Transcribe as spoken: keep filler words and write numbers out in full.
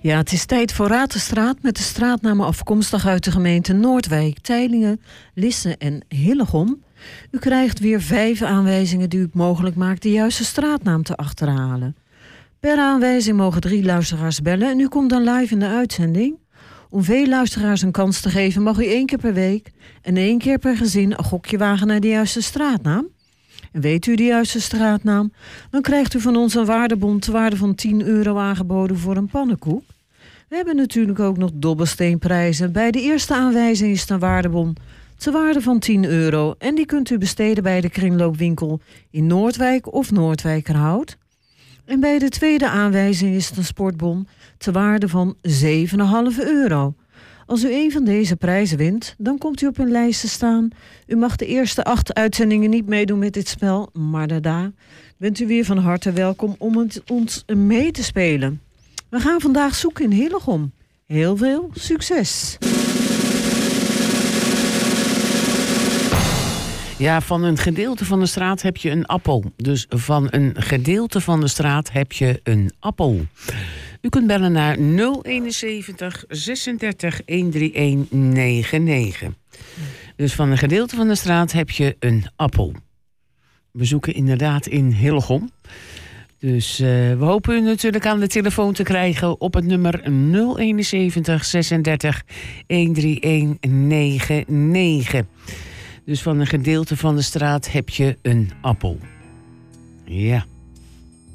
Ja, het is tijd voor Raad de Straat met de straatnamen afkomstig uit de gemeente Noordwijk, Teylingen, Lisse en Hillegom. U krijgt weer vijf aanwijzingen die u het mogelijk maakt de juiste straatnaam te achterhalen. Per aanwijzing mogen drie luisteraars bellen en u komt dan live in de uitzending. Om veel luisteraars een kans te geven mag u één keer per week en één keer per gezin een gokje wagen naar de juiste straatnaam. En weet u de juiste straatnaam, dan krijgt u van ons een waardebon te waarde van tien euro aangeboden voor een pannenkoek. We hebben natuurlijk ook nog dobbelsteenprijzen. Bij de eerste aanwijzing is het een waardebon te waarde van tien euro. En die kunt u besteden bij de kringloopwinkel in Noordwijk of Noordwijkerhout. En bij de tweede aanwijzing is het een sportbon te waarde van zeven komma vijf euro. Als u een van deze prijzen wint, dan komt u op een lijst te staan. U mag de eerste acht uitzendingen niet meedoen met dit spel, maar daarna bent u weer van harte welkom om het ons mee te spelen. We gaan vandaag zoeken in Hillegom. Heel veel succes! Ja, van een gedeelte van de straat heb je een appel. Dus van een gedeelte van de straat heb je een appel. U kunt bellen naar nul eenenzeventig zesendertig honderdeenennegentig. Dus van een gedeelte van de straat heb je een appel. We zoeken inderdaad in Hillegom. Dus uh, we hopen u natuurlijk aan de telefoon te krijgen op het nummer nul eenenzeventig zesendertig honderdeenennegentig. Dus van een gedeelte van de straat heb je een appel. Ja.